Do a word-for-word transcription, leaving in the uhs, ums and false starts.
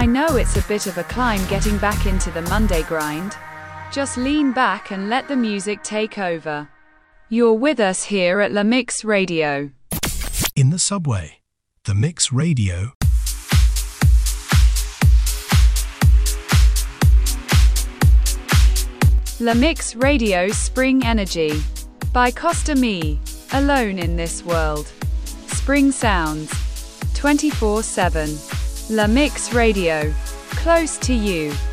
I know it's a bit of a climb getting back into the Monday grind. Just lean back and let the music take over. You're with us here at La Mix Radio. In the subway, The Mix Radio. La Mix Radio's Spring Energy by Costa Me. Alone in this world. Spring sounds. twenty-four seven. La Mix Radio. Close to you.